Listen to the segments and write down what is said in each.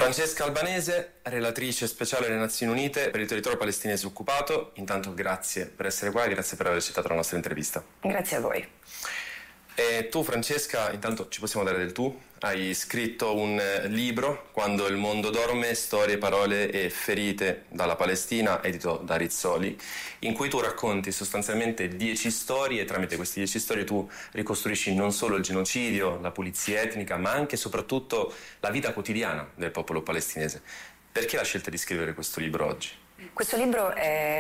Francesca Albanese, relatrice speciale delle Nazioni Unite per il territorio palestinese occupato. Intanto grazie per essere qua e grazie per aver accettato la nostra intervista. Grazie a voi. E tu, Francesca, intanto ci possiamo dare del tu. Hai scritto un libro, Quando il mondo dorme, storie, parole e ferite dalla Palestina, edito da Rizzoli, in cui tu racconti sostanzialmente 10 storie e tramite queste 10 storie tu ricostruisci non solo il genocidio, la pulizia etnica, ma anche e soprattutto la vita quotidiana del popolo palestinese. Perché la scelta di scrivere questo libro oggi? Questo libro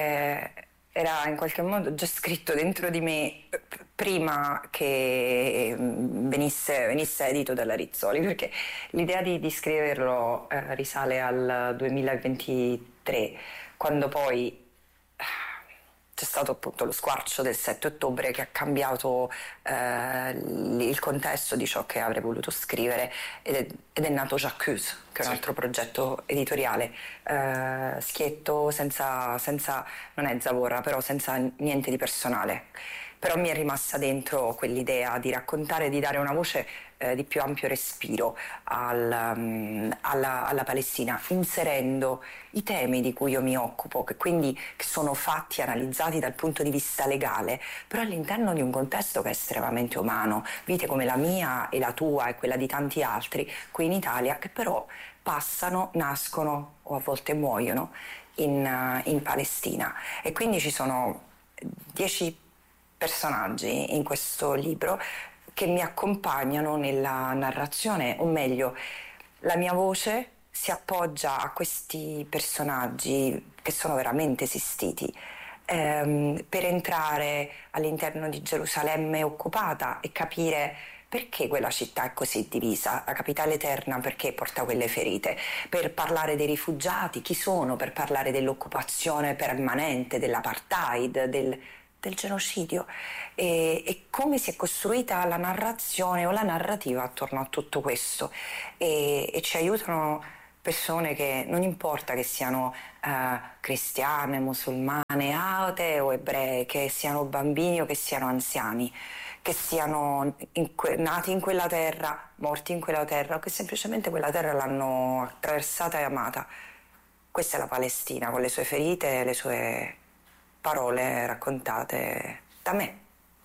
era in qualche modo già scritto dentro di me prima che venisse edito dalla Rizzoli, perché l'idea di scriverlo risale al 2023, quando poi c'è stato appunto lo squarcio del 7 ottobre che ha cambiato il contesto di ciò che avrei voluto scrivere ed è nato J'accuse, che è un altro progetto editoriale, schietto, senza non è zavorra, però senza niente di personale. Però mi è rimasta dentro quell'idea di raccontare, di dare una voce di più ampio respiro alla Palestina, inserendo i temi di cui io mi occupo, che sono fatti, analizzati dal punto di vista legale, però all'interno di un contesto che è estremamente umano, vite come la mia e la tua e quella di tanti altri qui in Italia, che però passano, nascono o a volte muoiono in Palestina. E quindi ci sono 10 personaggi in questo libro che mi accompagnano nella narrazione, o meglio, la mia voce si appoggia a questi personaggi che sono veramente esistiti per entrare all'interno di Gerusalemme occupata e capire perché quella città è così divisa, la capitale eterna perché porta quelle ferite, per parlare dei rifugiati, chi sono, per parlare dell'occupazione permanente, dell'apartheid, del genocidio e come si è costruita la narrazione o la narrativa attorno a tutto questo e ci aiutano persone che non importa che siano cristiane, musulmane, atee o ebree, che siano bambini o che siano anziani, che siano nati in quella terra, morti in quella terra o che semplicemente quella terra l'hanno attraversata e amata. Questa è la Palestina con le sue ferite, le sue parole raccontate da me.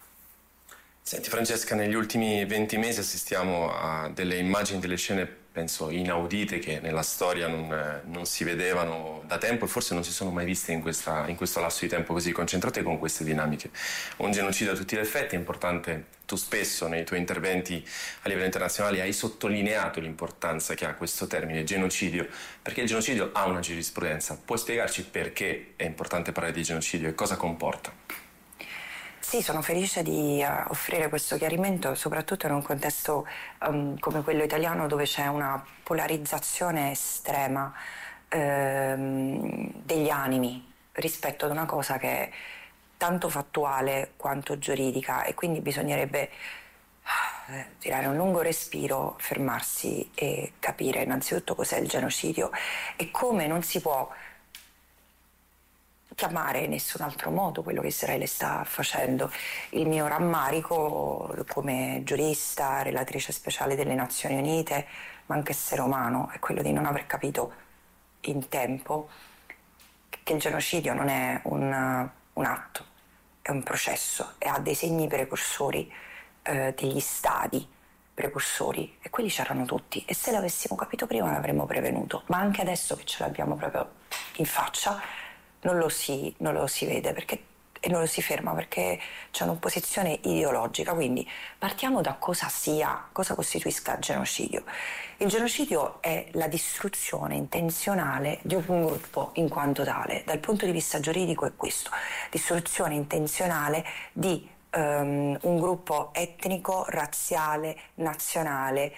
Senti Francesca, negli ultimi 20 mesi assistiamo a delle immagini, delle scene, penso, inaudite che nella storia non si vedevano da tempo e forse non si sono mai viste in questo lasso di tempo così concentrato e con queste dinamiche. Un genocidio a tutti gli effetti, è importante, tu spesso nei tuoi interventi a livello internazionale hai sottolineato l'importanza che ha questo termine genocidio, perché il genocidio ha una giurisprudenza. Puoi spiegarci perché è importante parlare di genocidio e cosa comporta? Sì, sono felice di offrire questo chiarimento, soprattutto in un contesto come quello italiano dove c'è una polarizzazione estrema degli animi rispetto ad una cosa che è tanto fattuale quanto giuridica e quindi bisognerebbe tirare un lungo respiro, fermarsi e capire innanzitutto cos'è il genocidio e come non si può chiamare in nessun altro modo quello che Israele sta facendo. Il mio rammarico come giurista, relatrice speciale delle Nazioni Unite, ma anche essere umano, è quello di non aver capito in tempo che il genocidio non è un atto, è un processo e ha dei segni precursori, degli stadi precursori e quelli c'erano tutti e se l'avessimo capito prima l'avremmo prevenuto, ma anche adesso che ce l'abbiamo proprio in faccia non lo si vede e non lo si ferma perché c'è un'opposizione ideologica. Quindi partiamo da cosa costituisca il genocidio. Il genocidio è la distruzione intenzionale di un gruppo in quanto tale. Dal punto di vista giuridico è questo: distruzione intenzionale di un gruppo etnico, razziale, nazionale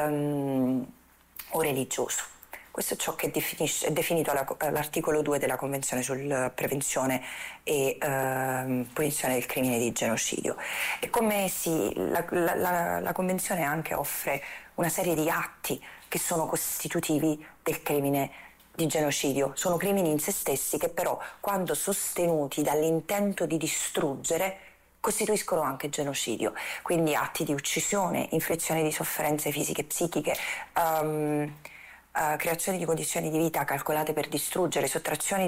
o religioso. Questo è ciò che è definito all'articolo 2 della Convenzione sulla prevenzione e punizione del crimine di genocidio. E come la Convenzione anche offre una serie di atti che sono costitutivi del crimine di genocidio. Sono crimini in se stessi che però, quando sostenuti dall'intento di distruggere, costituiscono anche genocidio. Quindi atti di uccisione, inflizione di sofferenze fisiche e psichiche, creazione di condizioni di vita calcolate per distruggere, sottrazione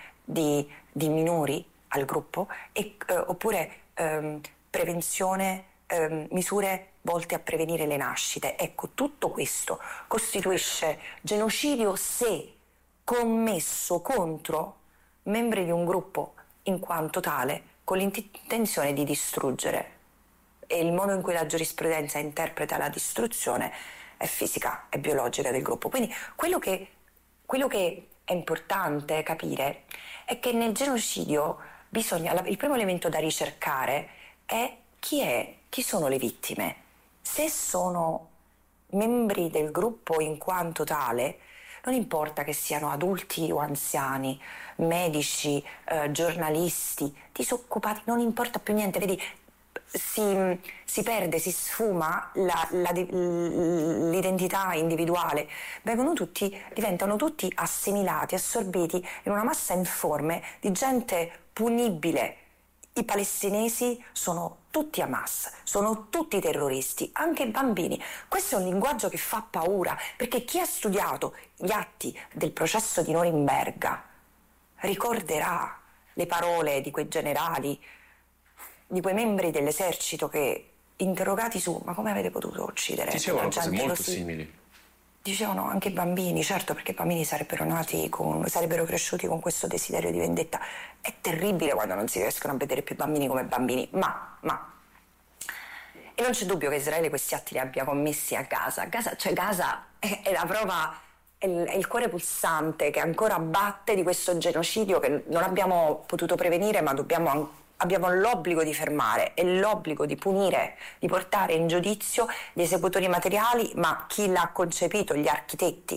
di minori al gruppo, oppure prevenzione, misure volte a prevenire le nascite. Ecco, tutto questo costituisce genocidio se commesso contro membri di un gruppo in quanto tale, con l'intenzione di distruggere. E il modo in cui la giurisprudenza interpreta la distruzione è fisica e biologica del gruppo. Quindi quello che è importante capire è che nel genocidio il primo elemento da ricercare è chi sono le vittime. Se sono membri del gruppo in quanto tale, non importa che siano adulti o anziani, medici, giornalisti, disoccupati, non importa più niente, vedi, si perde, si sfuma l'identità individuale, diventano tutti assimilati, assorbiti in una massa informe di gente punibile. I palestinesi sono tutti Hamas, sono tutti terroristi, anche i bambini. Questo è un linguaggio che fa paura, perché chi ha studiato gli atti del processo di Norimberga ricorderà le parole di quei generali, di quei membri dell'esercito che, interrogati su ma come avete potuto uccidere dicevano cose molto simili. Dicevano anche i bambini, certo, perché i bambini sarebbero cresciuti con questo desiderio di vendetta. È terribile quando non si riescono a vedere più i bambini come bambini, ma e non c'è dubbio che Israele questi atti li abbia commessi a Gaza. Gaza è la prova, è il cuore pulsante che ancora batte di questo genocidio che non abbiamo potuto prevenire, ma abbiamo l'obbligo di fermare e l'obbligo di punire, di portare in giudizio gli esecutori materiali, ma chi l'ha concepito, gli architetti.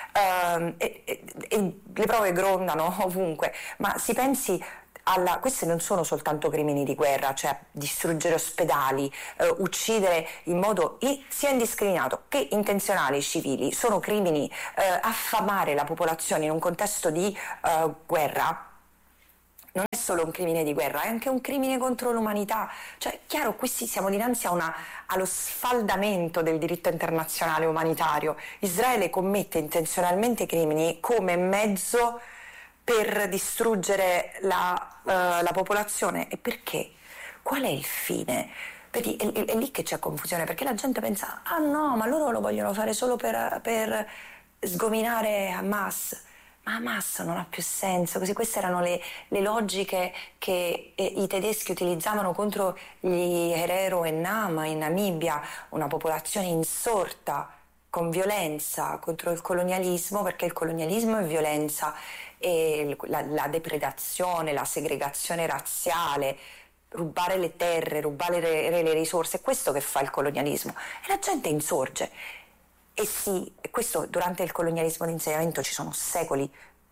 E le prove grondano ovunque, ma si pensi questi non sono soltanto crimini di guerra, cioè distruggere ospedali, uccidere in modo sia indiscriminato che intenzionale i civili, sono crimini, affamare la popolazione in un contesto di guerra. Non è solo un crimine di guerra, è anche un crimine contro l'umanità. Cioè, chiaro, qui siamo dinanzi allo sfaldamento del diritto internazionale umanitario. Israele commette intenzionalmente crimini come mezzo per distruggere la popolazione. E perché? Qual è il fine? Vedi, è lì che c'è confusione, perché la gente pensa, ah no, ma loro lo vogliono fare solo per sgominare Hamas. Ma Hamas non ha più senso, così queste erano le logiche che i tedeschi utilizzavano contro gli Herero e Nama in Namibia, una popolazione insorta con violenza contro il colonialismo, perché il colonialismo è violenza, e la depredazione, la segregazione razziale, rubare le terre, rubare le risorse, è questo che fa il colonialismo, e la gente insorge. E sì, questo durante il colonialismo di insediamento ci sono secoli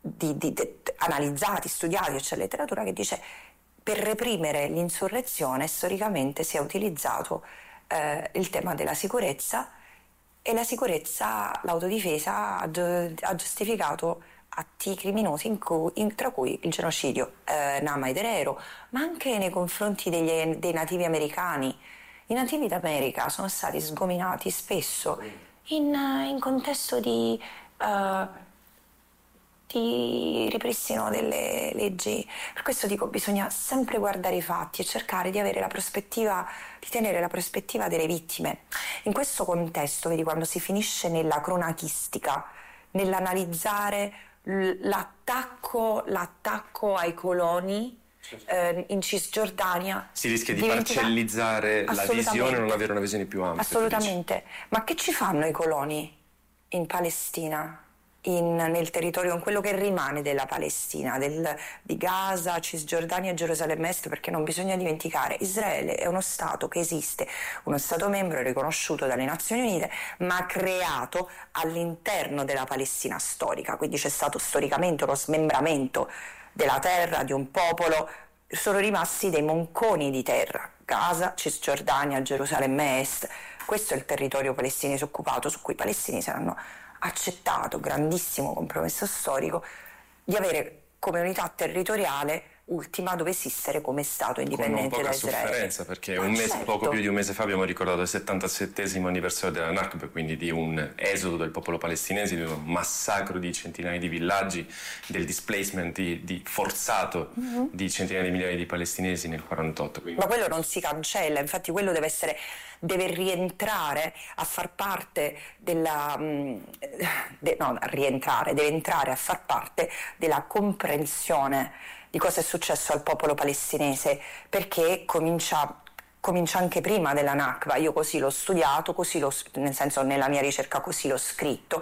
analizzati, studiati, c'è letteratura che dice per reprimere l'insurrezione storicamente si è utilizzato il tema della sicurezza, e la sicurezza, l'autodifesa ha giustificato atti criminosi tra cui il genocidio Nama ed Herero, ma anche nei confronti dei nativi americani. I nativi d'America sono stati sgominati spesso in contesto di ripristino delle leggi. Per questo dico, bisogna sempre guardare i fatti e cercare di avere di tenere la prospettiva delle vittime. In questo contesto, vedi, quando si finisce nella cronachistica, nell'analizzare l'attacco ai coloni in Cisgiordania, si rischia di parcellizzare la visione e non avere una visione più ampia. Assolutamente. Ma che ci fanno i coloni in Palestina, nel territorio, in quello che rimane della Palestina, di Gaza, Cisgiordania e Gerusalemme Est? Perché non bisogna dimenticare, Israele è uno Stato che esiste, uno Stato membro riconosciuto dalle Nazioni Unite, ma creato all'interno della Palestina storica, quindi c'è stato storicamente uno smembramento della terra, di un popolo. Sono rimasti dei monconi di terra, Gaza, Cisgiordania, Gerusalemme Est. Questo è il territorio palestinese occupato, su cui i palestinesi hanno accettato, grandissimo compromesso storico, di avere come unità territoriale ultima dovesse esistere come Stato indipendente da Israele. Con poca sofferenza, perché poco più di un mese fa abbiamo ricordato il 77esimo anniversario della Nakba, quindi di un esodo del popolo palestinese, di un massacro di centinaia di villaggi, del displacement forzato di centinaia di migliaia di palestinesi nel 48. Quindi... Ma quello non si cancella, infatti quello deve rientrare a far parte deve entrare a far parte della comprensione di cosa è successo al popolo palestinese, perché comincia anche prima della Nakba. Io così l'ho studiato, nel senso nella mia ricerca così l'ho scritto,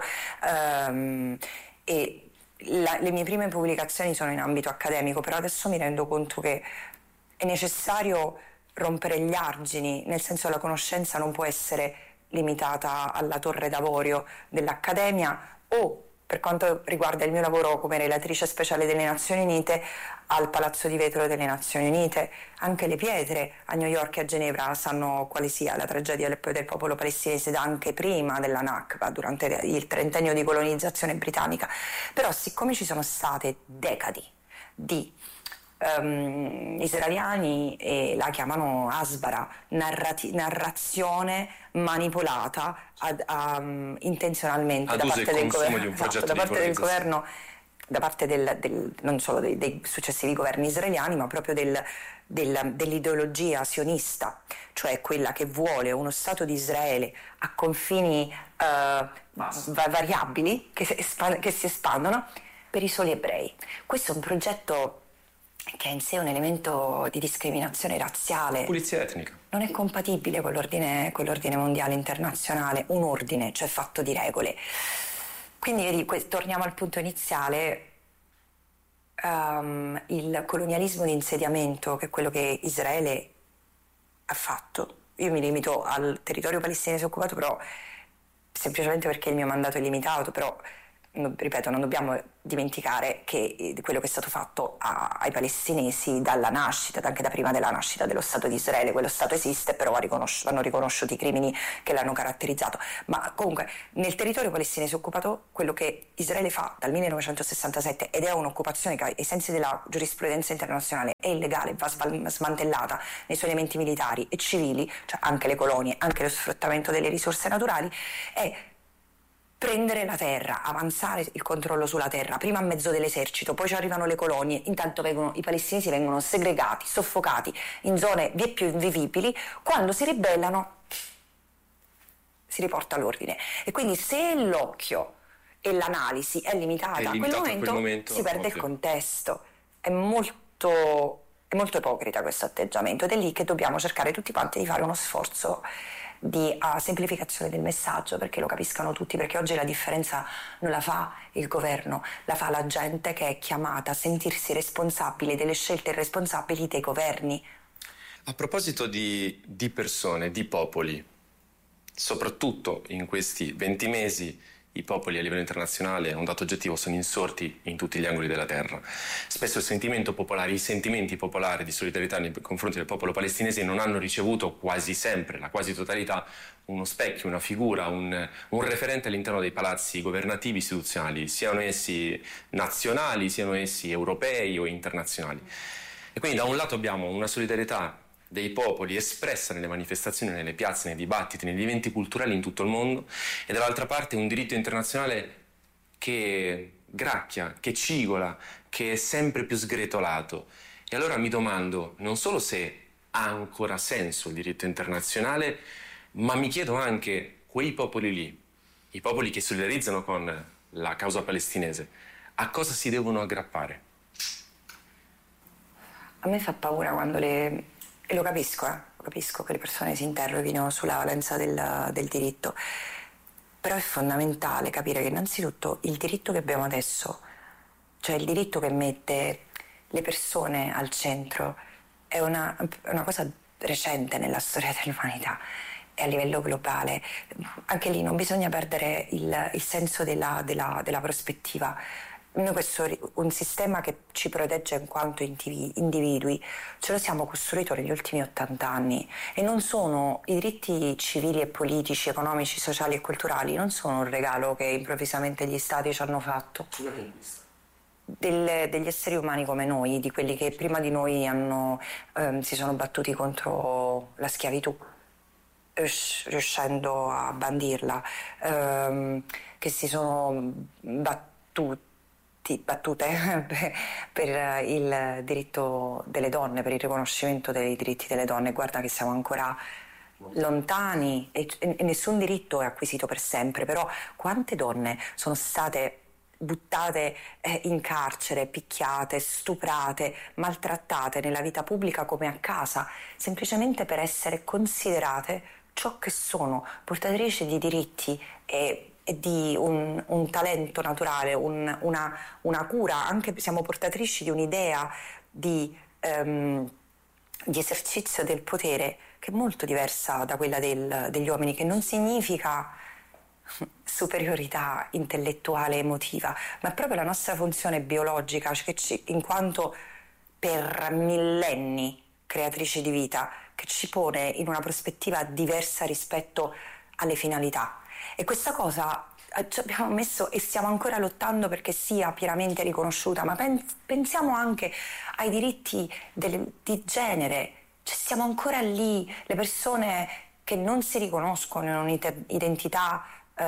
e le mie prime pubblicazioni sono in ambito accademico, però adesso mi rendo conto che è necessario rompere gli argini, nel senso la conoscenza non può essere limitata alla torre d'avorio dell'accademia o, per quanto riguarda il mio lavoro come relatrice speciale delle Nazioni Unite, al Palazzo di Vetro delle Nazioni Unite. Anche le pietre a New York e a Ginevra sanno quale sia la tragedia del popolo palestinese da anche prima della Nakba, durante il trentennio di colonizzazione britannica. Però siccome ci sono state decadi di israeliani, e la chiamano asbara, narrazione manipolata intenzionalmente da parte del governo, da parte non solo dei successivi governi israeliani, ma proprio dell'ideologia sionista, cioè quella che vuole uno Stato di Israele a confini variabili che si espandono per i soli ebrei. Questo è un progetto che è in sé un elemento di discriminazione razziale. Pulizia etnica. Non è compatibile con l'ordine mondiale internazionale, un ordine, cioè fatto di regole. Quindi vedi, torniamo al punto iniziale, il colonialismo di insediamento, che è quello che Israele ha fatto. Io mi limito al territorio palestinese occupato, però semplicemente perché il mio mandato è limitato, però ripeto, non dobbiamo dimenticare che quello che è stato fatto ai palestinesi dalla nascita, anche da prima della nascita dello Stato di Israele, quello Stato esiste, però vanno riconosciuti i crimini che l'hanno caratterizzato. Ma comunque nel territorio palestinese occupato, quello che Israele fa dal 1967, ed è un'occupazione che ai sensi della giurisprudenza internazionale è illegale, va smantellata nei suoi elementi militari e civili, cioè anche le colonie, anche lo sfruttamento delle risorse naturali, è prendere la terra, avanzare il controllo sulla terra, prima a mezzo dell'esercito, poi ci arrivano le colonie, intanto i palestinesi vengono segregati, soffocati in zone vieppiù invivibili. Quando si ribellano si riporta l'ordine, e quindi se l'occhio e l'analisi è limitata a quel momento si perde il contesto. È molto ipocrita questo atteggiamento, ed è lì che dobbiamo cercare tutti quanti di fare uno sforzo di semplificazione del messaggio, perché lo capiscano tutti, perché oggi la differenza non la fa il governo, la fa la gente che è chiamata a sentirsi responsabile delle scelte irresponsabili dei governi. A proposito di persone, di popoli, soprattutto in questi 20 mesi i popoli a livello internazionale, è un dato oggettivo, sono insorti in tutti gli angoli della terra. Spesso il sentimento popolare, i sentimenti popolari di solidarietà nei confronti del popolo palestinese non hanno ricevuto quasi sempre, la quasi totalità, uno specchio, una figura, un referente all'interno dei palazzi governativi istituzionali, siano essi nazionali, siano essi europei o internazionali. E quindi da un lato abbiamo una solidarietà dei popoli espressa nelle manifestazioni, nelle piazze, nei dibattiti, negli eventi culturali in tutto il mondo, e dall'altra parte un diritto internazionale che gracchia, che cigola, che è sempre più sgretolato. E allora mi domando non solo se ha ancora senso il diritto internazionale, ma mi chiedo anche, quei popoli lì, i popoli che solidarizzano con la causa palestinese, a cosa si devono aggrappare? A me fa paura quando e lo capisco che le persone si interroghino sulla valenza del diritto, però è fondamentale capire che innanzitutto il diritto che abbiamo adesso, cioè il diritto che mette le persone al centro, è una cosa recente nella storia dell'umanità e a livello globale. Anche lì non bisogna perdere il senso della prospettiva. Noi un sistema che ci protegge in quanto individui ce lo siamo costruito negli ultimi 80 anni, e non sono i diritti civili e politici, economici, sociali e culturali, non sono un regalo che improvvisamente gli stati ci hanno fatto. degli esseri umani come noi, di quelli che prima di noi si sono battuti contro la schiavitù, riuscendo a bandirla, che si sono battute per il diritto delle donne, per il riconoscimento dei diritti delle donne. Guarda che siamo ancora lontani e nessun diritto è acquisito per sempre, però quante donne sono state buttate in carcere, picchiate, stuprate, maltrattate nella vita pubblica come a casa, semplicemente per essere considerate ciò che sono, portatrici di diritti e di un talento naturale, una cura, anche siamo portatrici di un'idea di esercizio del potere che è molto diversa da quella degli uomini, che non significa superiorità intellettuale e emotiva, ma è proprio la nostra funzione biologica, in quanto per millenni creatrici di vita, che ci pone in una prospettiva diversa rispetto alle finalità. E questa cosa ci abbiamo messo e stiamo ancora lottando perché sia pienamente riconosciuta, ma pensiamo anche ai diritti di genere, cioè siamo ancora lì, le persone che non si riconoscono in un'identità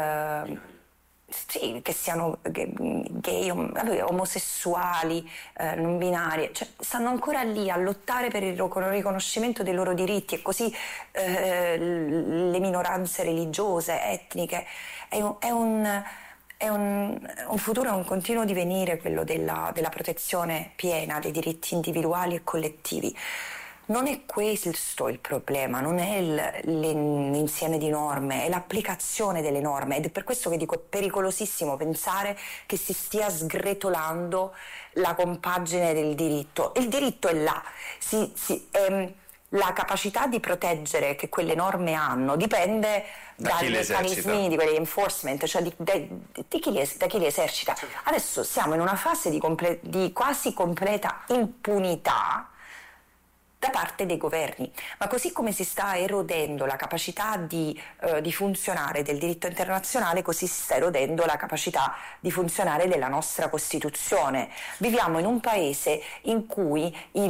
sì, che siano gay, omosessuali, non binari, cioè, stanno ancora lì a lottare per il riconoscimento dei loro diritti, e così le minoranze religiose, etniche. È un futuro, è un continuo divenire quello della protezione piena dei diritti individuali e collettivi. Non è questo il problema, non è l'insieme di norme, è l'applicazione delle norme, ed è per questo che dico è pericolosissimo pensare che si stia sgretolando la compagine del diritto. Il diritto è là, la capacità di proteggere che quelle norme hanno dipende dai meccanismi di quelli enforcement, cioè da chi li esercita. Adesso siamo in una fase di quasi completa impunità da parte dei governi, ma così come si sta erodendo la capacità di funzionare del diritto internazionale, così si sta erodendo la capacità di funzionare della nostra Costituzione. Viviamo in un paese in cui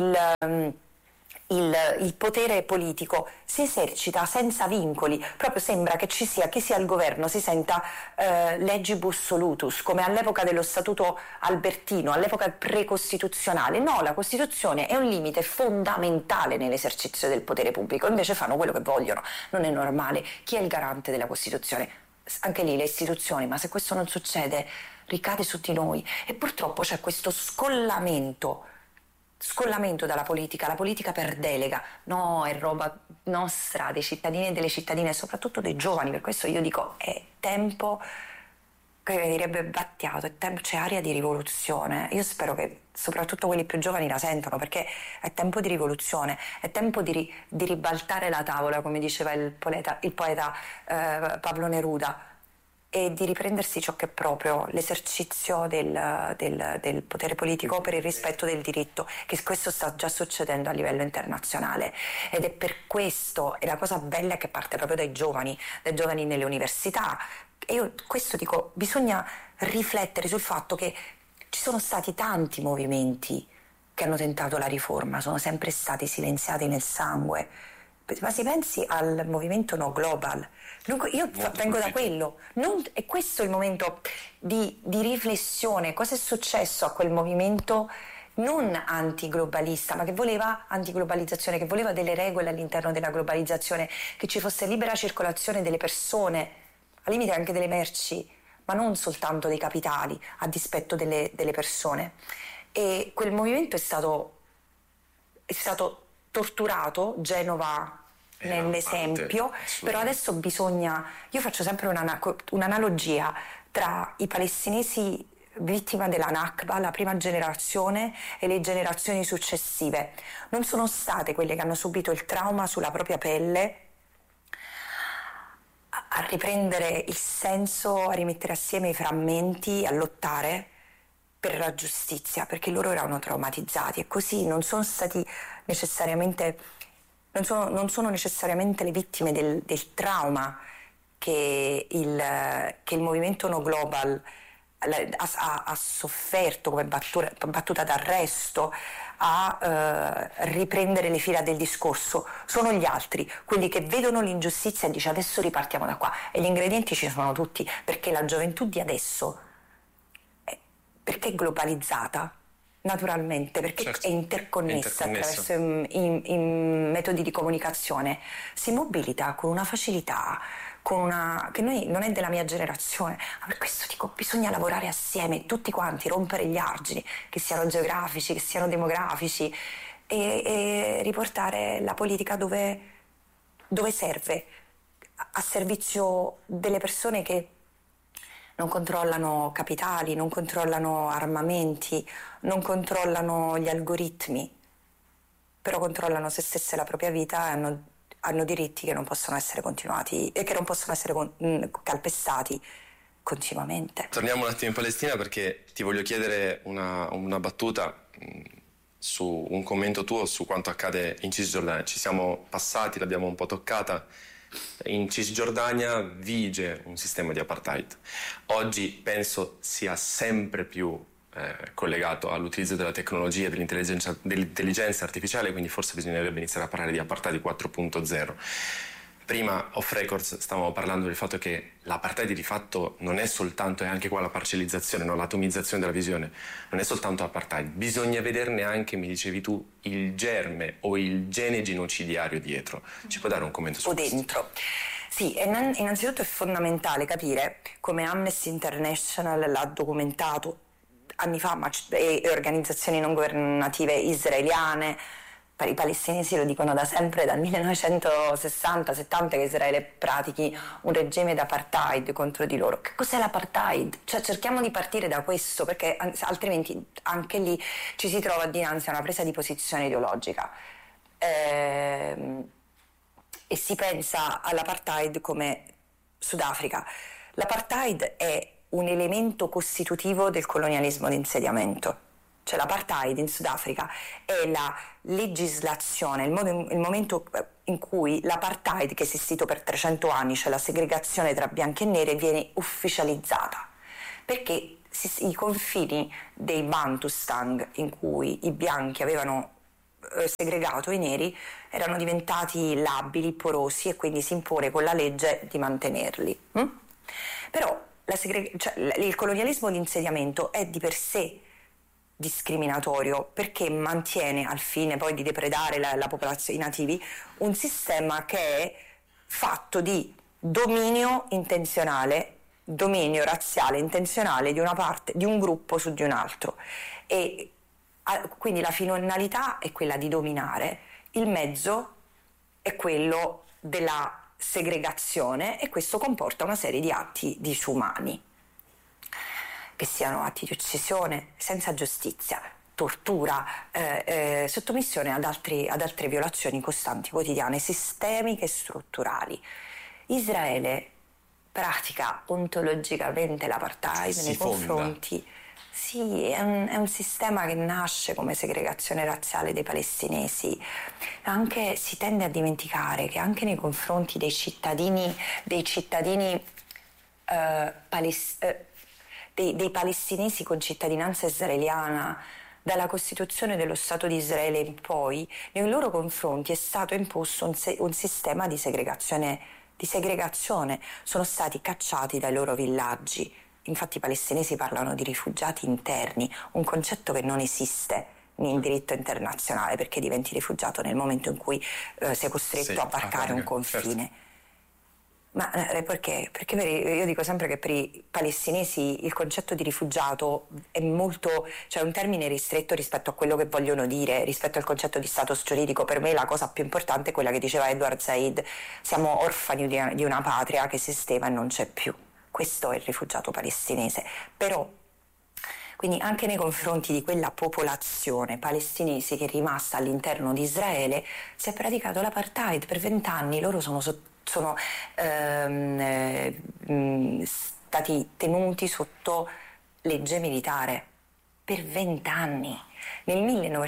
il potere politico si esercita senza vincoli, proprio sembra che chi sia al governo si senta legibus solutus, come all'epoca dello statuto albertino, all'epoca precostituzionale. No, la Costituzione è un limite fondamentale nell'esercizio del potere pubblico, invece fanno quello che vogliono, non è normale. Chi è il garante della Costituzione? Anche lì le istituzioni, ma se questo non succede ricade su di noi, e purtroppo c'è questo scollamento dalla politica, la politica per delega, no, è roba nostra, dei cittadini e delle cittadine, e soprattutto dei giovani. Per questo io dico è tempo, che direbbe Battiato, c'è aria di rivoluzione. Io spero che soprattutto quelli più giovani la sentano, perché è tempo di rivoluzione, è tempo di ribaltare la tavola, come diceva il poeta Pablo Neruda, e di riprendersi ciò che è proprio l'esercizio del potere politico per il rispetto del diritto, che questo sta già succedendo a livello internazionale, ed è per questo, e la cosa bella è che parte proprio dai giovani nelle università. E io questo dico, bisogna riflettere sul fatto che ci sono stati tanti movimenti che hanno tentato la riforma, sono sempre stati silenziati nel sangue. Ma si pensi al movimento No Global. Io vengo da quello, è questo il momento di riflessione. Cosa è successo a quel movimento non antiglobalista, ma che voleva antiglobalizzazione, che voleva delle regole all'interno della globalizzazione, che ci fosse libera circolazione delle persone, al limite anche delle merci, ma non soltanto dei capitali, a dispetto delle persone. E quel movimento è stato torturato, Genova nell'esempio, però adesso io faccio sempre un'analogia tra i palestinesi vittima della Nakba, la prima generazione, e le generazioni successive. Non sono state quelle che hanno subito il trauma sulla propria pelle a riprendere il senso, a rimettere assieme i frammenti, a lottare per la giustizia, perché loro erano traumatizzati, e così non sono necessariamente le vittime del trauma che il movimento No Global ha sofferto come battuta d'arresto a riprendere le fila del discorso sono gli altri, quelli che vedono l'ingiustizia e dice adesso ripartiamo da qua, e gli ingredienti ci sono tutti, perché la gioventù di adesso perché è globalizzata naturalmente, perché certo, è interconnessa attraverso i metodi di comunicazione, si mobilita con una facilità che noi non è della mia generazione, ma per questo dico bisogna lavorare assieme tutti quanti, rompere gli argini, che siano geografici, che siano demografici, e riportare la politica dove serve, a servizio delle persone che non controllano capitali, non controllano armamenti, non controllano gli algoritmi, però controllano se stesse e la propria vita e hanno diritti che non possono essere continuati e che non possono essere calpestati continuamente. Torniamo un attimo in Palestina, perché ti voglio chiedere una battuta su un commento tuo su quanto accade in Cisgiordania. Ci siamo passati, l'abbiamo un po' toccata. In Cisgiordania vige un sistema di apartheid. Oggi penso sia sempre più collegato all'utilizzo della tecnologia, dell'intelligenza artificiale, quindi forse bisognerebbe iniziare a parlare di apartheid 4.0. Prima, off records, stavamo parlando del fatto che l'apartheid di fatto non è soltanto, è anche qua la parcellizzazione, no? L'atomizzazione della visione, non è soltanto apartheid, bisogna vederne anche, mi dicevi tu, il germe o il gene genocidiario dietro. Ci puoi dare un commento su questo? O dentro. Sì, innanzitutto è fondamentale capire come Amnesty International l'ha documentato anni fa, e organizzazioni non governative israeliane. I palestinesi lo dicono da sempre, dal 1960-70, che Israele pratichi un regime d'apartheid contro di loro. Che cos'è l'apartheid? Cioè cerchiamo di partire da questo, perché altrimenti anche lì ci si trova dinanzi a una presa di posizione ideologica. E si pensa all'apartheid come Sudafrica. L'apartheid è un elemento costitutivo del colonialismo di insediamento. Cioè l'apartheid in Sudafrica è la legislazione, il momento in cui l'apartheid, che è esistito per 300 anni, cioè la segregazione tra bianchi e neri, viene ufficializzata. Perché i confini dei Bantustan, in cui i bianchi avevano segregato i neri, erano diventati labili, porosi, e quindi si impone con la legge di mantenerli. Però il colonialismo di insediamento è di per sé discriminatorio, perché mantiene, al fine poi di depredare la popolazione, i nativi, un sistema che è fatto di dominio intenzionale, dominio razziale intenzionale di una parte, di un gruppo su di un altro, e quindi la finalità è quella di dominare, il mezzo è quello della segregazione, e questo comporta una serie di atti disumani, che siano atti di uccisione senza giustizia, tortura, sottomissione ad altre violazioni costanti, quotidiane, sistemiche e strutturali. Israele pratica ontologicamente l'apartheid nei confronti. Sì, è un sistema che nasce come segregazione razziale dei palestinesi. Anche si tende a dimenticare che anche nei confronti dei cittadini dei palestinesi con cittadinanza israeliana, dalla Costituzione dello Stato di Israele in poi, nei loro confronti è stato imposto un sistema di segregazione. Sono stati cacciati dai loro villaggi. Infatti i palestinesi parlano di rifugiati interni, un concetto che non esiste in diritto internazionale, perché diventi rifugiato nel momento in cui sei costretto a varcare un confine. Certo. Ma perché? Perché io dico sempre che per i palestinesi il concetto di rifugiato è molto, cioè un termine ristretto rispetto a quello che vogliono dire, rispetto al concetto di status giuridico. Per me la cosa più importante è quella che diceva Edward Said: siamo orfani di una patria che esisteva e non c'è più. Questo è il rifugiato palestinese. Però, quindi anche nei confronti di quella popolazione palestinese che è rimasta all'interno di Israele si è praticato l'apartheid per 20 anni. Loro sono stati tenuti sotto legge militare per 20 anni. Nel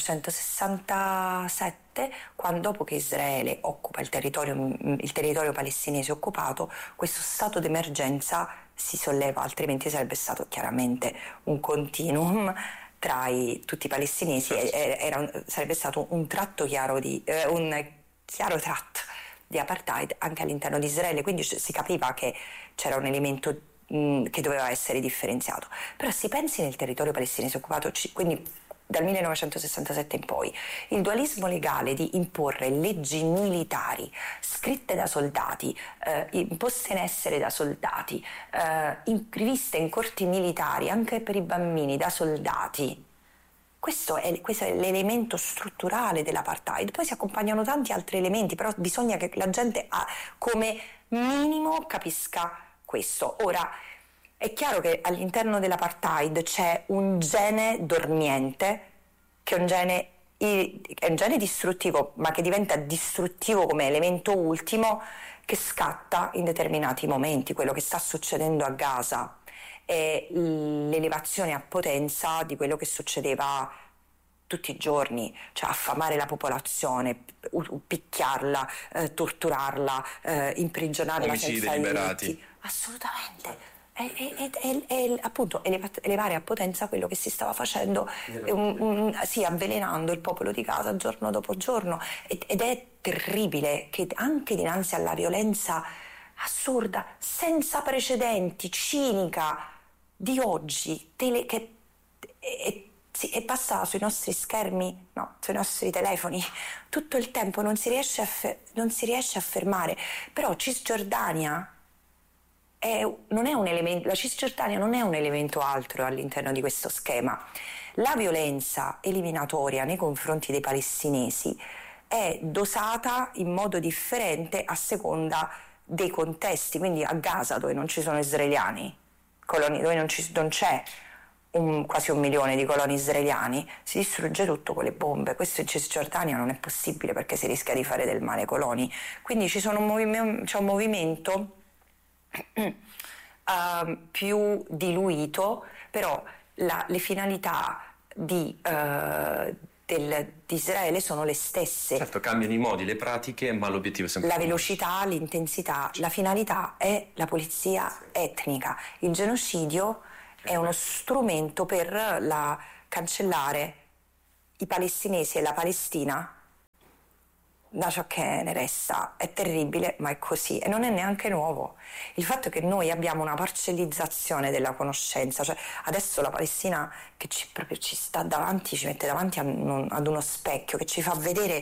1967, dopo che Israele occupa il territorio palestinese occupato, questo stato d'emergenza si solleva, altrimenti sarebbe stato chiaramente un continuum tra tutti i palestinesi, sarebbe stato un tratto chiaro un chiaro tratto di apartheid anche all'interno di Israele, quindi si capiva che c'era un elemento che doveva essere differenziato. Però si pensi nel territorio palestinese occupato, quindi dal 1967 in poi, il dualismo legale di imporre leggi militari scritte da soldati, imposte in essere da soldati, riviste in corti militari anche per i bambini da soldati. Questo è l'elemento strutturale dell'apartheid. Poi si accompagnano tanti altri elementi, però bisogna che la gente come minimo capisca questo. Ora, è chiaro che all'interno dell'apartheid c'è un gene dormiente, che è un gene distruttivo, ma che diventa distruttivo come elemento ultimo, che scatta in determinati momenti. Quello che sta succedendo a Gaza è l'elevazione a potenza di quello che succedeva tutti i giorni, cioè affamare la popolazione, picchiarla, torturarla, imprigionarla omicidi senza liberati. diritti. Assolutamente. Appunto elevare a potenza quello che si stava facendo, sì, avvelenando il popolo di Gaza giorno dopo giorno, ed è terribile che anche dinanzi alla violenza assurda, senza precedenti, cinica di oggi, che è passata sui nostri schermi, no, sui nostri telefoni tutto il tempo, non si riesce a fermare. Però Cisgiordania non è un elemento, la Cisgiordania non è un elemento altro all'interno di questo schema. La violenza eliminatoria nei confronti dei palestinesi è dosata in modo differente a seconda dei contesti. Quindi a Gaza, dove non ci sono israeliani, dove non c'è quasi 1 milione di coloni israeliani, si distrugge tutto con le bombe. Questo in Cisgiordania non è possibile, perché si rischia di fare del male ai coloni. Quindi c'è un movimento più diluito, però le finalità di Israele sono le stesse. Certo, cambiano i modi, le pratiche, ma l'obiettivo è sempre la velocità, l'intensità, la finalità è la pulizia etnica. Il genocidio è uno strumento per cancellare i palestinesi e la Palestina da ciò che ne resta. È terribile, ma è così, e non è neanche nuovo. Il fatto è che noi abbiamo una parcellizzazione della conoscenza, cioè adesso la Palestina che proprio ci sta davanti, ci mette davanti ad uno specchio che ci fa vedere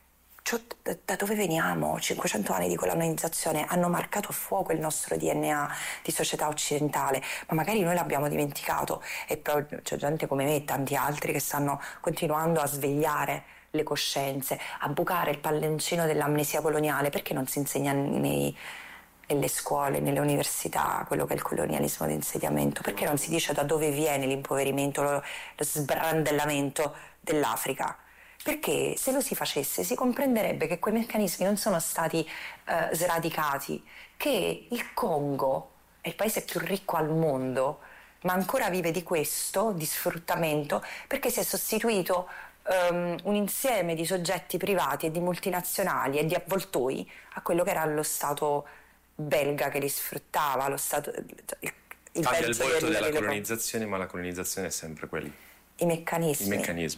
da dove veniamo. 500 anni di colonizzazione hanno marcato a fuoco il nostro DNA di società occidentale, ma magari noi l'abbiamo dimenticato, e poi c'è gente come me e tanti altri che stanno continuando a svegliare le coscienze, a bucare il palloncino dell'amnesia coloniale. Perché non si insegna nelle scuole, nelle università, quello che è il colonialismo di insediamento? Perché non si dice da dove viene l'impoverimento, lo sbrandellamento dell'Africa? Perché se lo si facesse si comprenderebbe che quei meccanismi non sono stati sradicati, che il Congo è il paese più ricco al mondo, ma ancora vive di questo, di sfruttamento, perché si è sostituito un insieme di soggetti privati e di multinazionali e di avvoltoi a quello che era lo Stato belga che li sfruttava, lo Stato... Cambia il volto della colonizzazione, ma la colonizzazione è sempre quella. I meccanismi.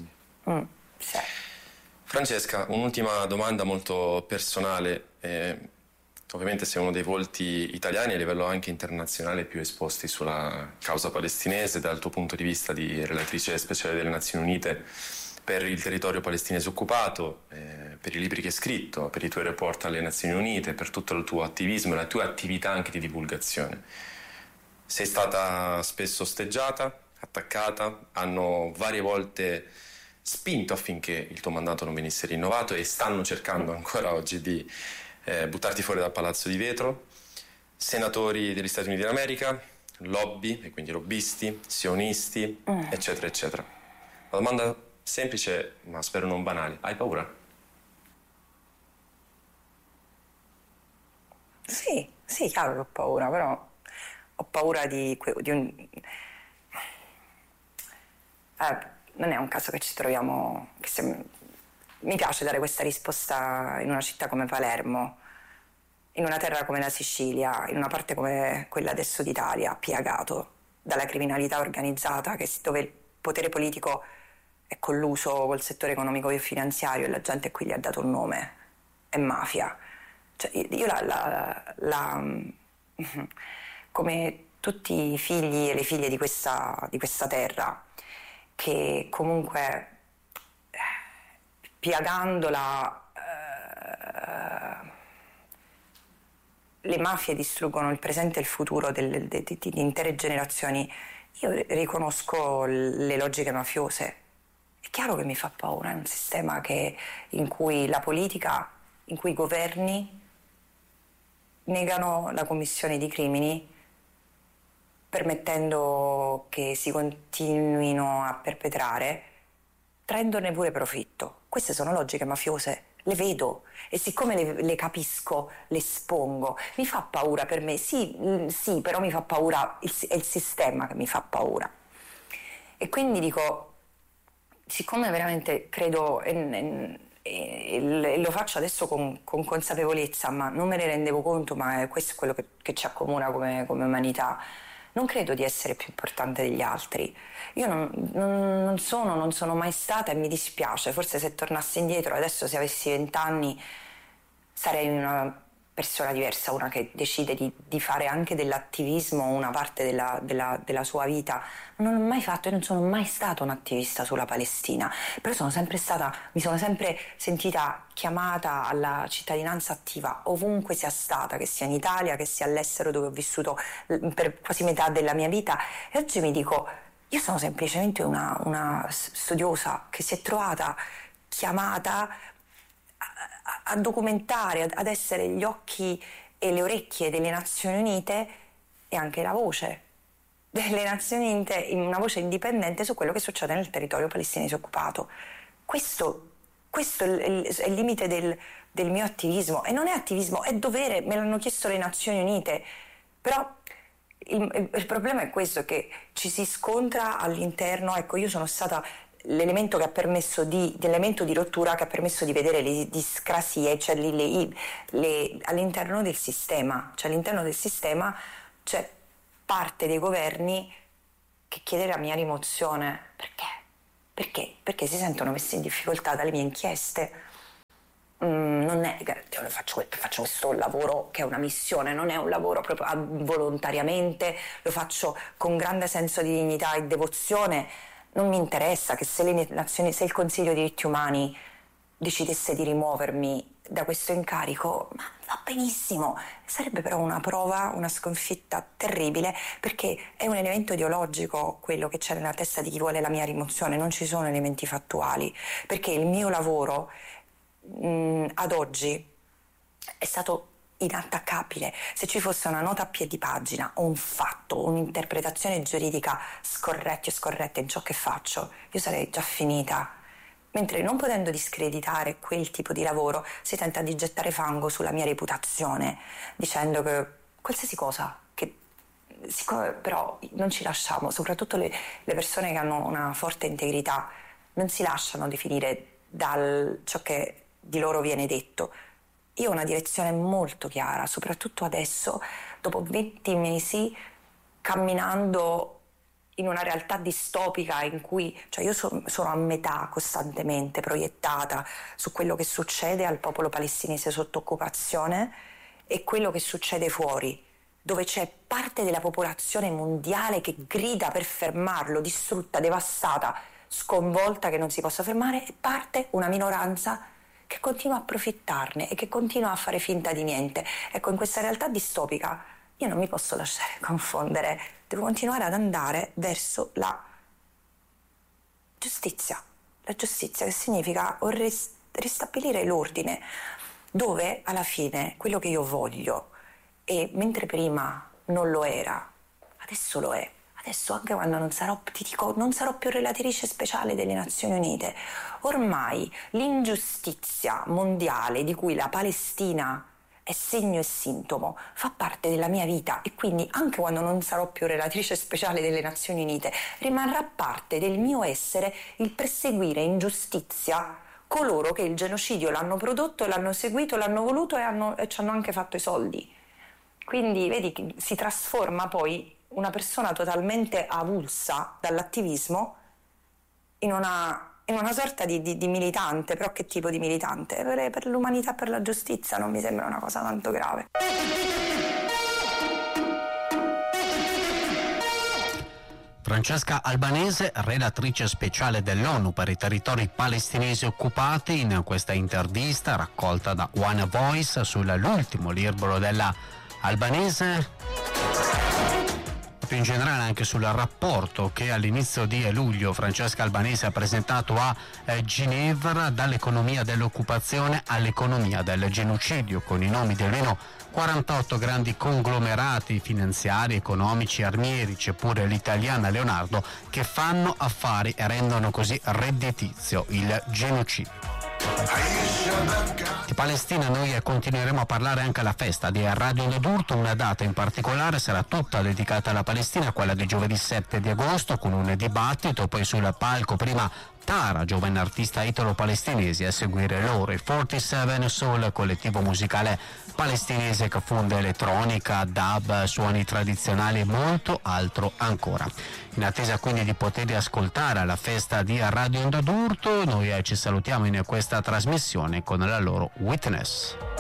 Sì. Francesca, un'ultima domanda molto personale. Ovviamente sei uno dei volti italiani a livello anche internazionale più esposti sulla causa palestinese, dal tuo punto di vista di relatrice speciale delle Nazioni Unite per il territorio palestinese occupato, per i libri che hai scritto, per i tuoi report alle Nazioni Unite, per tutto il tuo attivismo e la tua attività anche di divulgazione. Sei stata spesso osteggiata, attaccata, hanno varie volte spinto affinché il tuo mandato non venisse rinnovato e stanno cercando ancora oggi di buttarti fuori dal palazzo di vetro. Senatori degli Stati Uniti d'America, lobby, e quindi lobbisti, sionisti, eccetera, eccetera. La domanda semplice, ma spero non banale: hai paura? Sì, chiaro che ho paura, però ho paura di un... non è un caso che ci troviamo... Mi piace dare questa risposta in una città come Palermo, in una terra come la Sicilia, in una parte come quella adesso d'Italia, piagato dalla criminalità organizzata, dove il potere politico è colluso col settore economico e finanziario e la gente qui gli ha dato un nome, è mafia. Cioè, io come tutti i figli e le figlie di questa terra, che comunque piagandola le mafie distruggono il presente e il futuro di intere generazioni, io riconosco le logiche mafiose. È chiaro che mi fa paura, è un sistema in cui la politica, in cui i governi negano la commissione di crimini permettendo che si continuino a perpetrare, traendone pure profitto. Queste sono logiche mafiose, le vedo e siccome le capisco, le espongo. Mi fa paura per me, sì, però mi fa paura, è il sistema che mi fa paura. E quindi dico, siccome veramente credo e lo faccio adesso con consapevolezza, ma non me ne rendevo conto, ma questo è quello che ci accomuna come umanità. Non credo di essere più importante degli altri. Io non sono mai stata e mi dispiace. Forse se tornassi indietro, adesso se avessi 20 anni, sarei una persona diversa, una che decide di fare anche dell'attivismo una parte della sua vita. Non l'ho mai fatto, io non sono mai stata un attivista sulla Palestina, però mi sono sempre sentita chiamata alla cittadinanza attiva ovunque sia stata, che sia in Italia, che sia all'estero dove ho vissuto per quasi metà della mia vita, e oggi mi dico, io sono semplicemente una studiosa che si è trovata chiamata a documentare, ad essere gli occhi e le orecchie delle Nazioni Unite e anche la voce delle Nazioni Unite, in una voce indipendente su quello che succede nel territorio palestinese occupato. Questo è il limite del mio attivismo, e non è attivismo, è dovere, me l'hanno chiesto le Nazioni Unite, però il problema è questo, che ci si scontra all'interno. Ecco, io sono stata l'elemento di rottura che ha permesso di vedere le discrasie, cioè all'interno del sistema. Cioè all'interno del sistema c'è parte dei governi che chiede la mia rimozione. Perché? Perché si sentono messi in difficoltà dalle mie inchieste. Non è, faccio questo lavoro che è una missione, non è un lavoro proprio volontariamente, lo faccio con grande senso di dignità e devozione. Non mi interessa che se il Consiglio dei diritti umani decidesse di rimuovermi da questo incarico, ma va benissimo. Sarebbe però una prova, una sconfitta terribile, perché è un elemento ideologico quello che c'è nella testa di chi vuole la mia rimozione, non ci sono elementi fattuali, perché il mio lavoro ad oggi è stato inattaccabile. Se ci fosse una nota a piedi pagina o un fatto, un'interpretazione giuridica scorretta o scorretta in ciò che faccio, io sarei già finita. Mentre non potendo discreditare quel tipo di lavoro, si tenta di gettare fango sulla mia reputazione, dicendo che qualsiasi cosa, però non ci lasciamo, soprattutto le persone che hanno una forte integrità, non si lasciano definire da ciò che di loro viene detto. Io ho una direzione molto chiara, soprattutto adesso, dopo 20 mesi, camminando in una realtà distopica in cui, cioè io sono a metà costantemente proiettata su quello che succede al popolo palestinese sotto occupazione e quello che succede fuori, dove c'è parte della popolazione mondiale che grida per fermarlo, distrutta, devastata, sconvolta che non si possa fermare, e parte una minoranza che continua a approfittarne e che continua a fare finta di niente. Ecco, in questa realtà distopica io non mi posso lasciare confondere, devo continuare ad andare verso la giustizia che significa ristabilire l'ordine, dove alla fine quello che io voglio, e mentre prima non lo era, adesso lo è. Adesso, anche quando non sarò più relatrice speciale delle Nazioni Unite, ormai l'ingiustizia mondiale di cui la Palestina è segno e sintomo fa parte della mia vita, e quindi anche quando non sarò più relatrice speciale delle Nazioni Unite rimarrà parte del mio essere il perseguire in giustizia coloro che il genocidio l'hanno prodotto, l'hanno seguito, l'hanno voluto e ci hanno anche fatto i soldi. Quindi vedi che si trasforma poi una persona totalmente avulsa dall'attivismo in una sorta di militante. Però che tipo di militante? Per l'umanità, per la giustizia non mi sembra una cosa tanto grave. Francesca Albanese, relatrice speciale dell'ONU per i territori palestinesi occupati, in questa intervista raccolta da One Voice sull'ultimo libro della Albanese, più in generale anche sul rapporto che all'inizio di luglio Francesca Albanese ha presentato a Ginevra, dall'economia dell'occupazione all'economia del genocidio, con i nomi di almeno 48 grandi conglomerati finanziari, economici, armieri, c'è pure l'italiana Leonardo, che fanno affari e rendono così redditizio il genocidio. Di Palestina noi continueremo a parlare anche alla festa di Radio Indodurto. Una data in particolare sarà tutta dedicata alla Palestina, quella di giovedì 7 di agosto, con un dibattito, poi sul palco prima Tara, giovane artista italo-palestinese, a seguire loro i 47 Soul, collettivo musicale palestinese che fonde elettronica, dub, suoni tradizionali e molto altro ancora. In attesa quindi di poterli ascoltare alla festa di Radio Indodurto, noi ci salutiamo in questa trasmissione con la loro Witness.